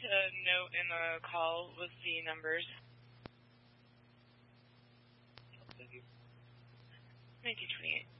a note in the call with the numbers. 1928.